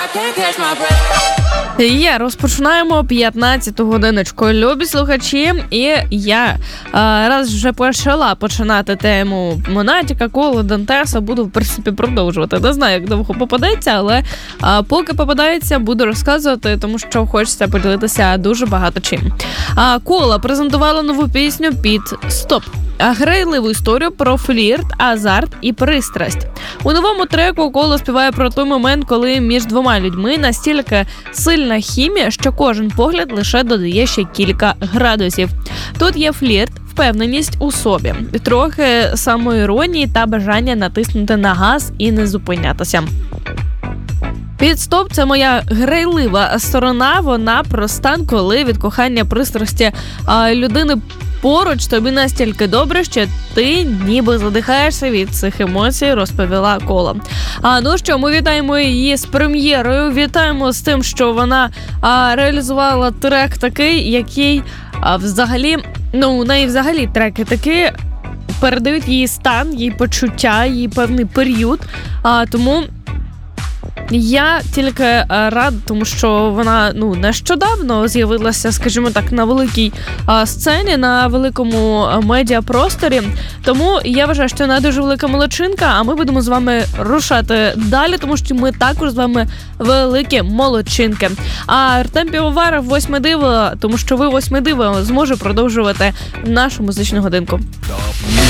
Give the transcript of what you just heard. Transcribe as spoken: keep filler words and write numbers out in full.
Я розпочинаємо п'ятнадцяту годиночку, любі слухачі, і я а, раз вже почала починати тему Монатіка, Кола, Дантеса, буду, в принципі, продовжувати. Не знаю, як довго попадеться, але а, поки попадається, буду розказувати, тому що хочеться поділитися дуже багато чим. А, Кола презентувала нову пісню під «Стоп». Грайливу історію про флірт, азарт і пристрасть. У новому треку Кола співає про той момент, коли між двома людьми настільки сильна хімія, що кожен погляд лише додає ще кілька градусів. Тут є флірт, впевненість у собі, трохи самоіронії та бажання натиснути на газ і не зупинятися. Підстоп – це моя грайлива сторона, вона про стан, коли від кохання, пристрасті а, людини поруч тобі настільки добре, що ти ніби задихаєшся від цих емоцій, розповіла Кола. А, ну що, ми вітаємо її з прем'єрою, вітаємо з тим, що вона а, реалізувала трек такий, який а, взагалі, ну у неї взагалі треки такі передають її стан, її почуття, її певний період, а, тому я тільки рада, тому що вона ну нещодавно з'явилася, скажімо так, на великій а, сцені, на великому медіапросторі. Тому я вважаю, що вона дуже велика молодчинка, а ми будемо з вами рушати далі, тому що ми також з вами великі молодчинки. А Артем Півоваров «Восьме диво», тому що ви «Восьме диво» зможе продовжувати нашу музичну годинку.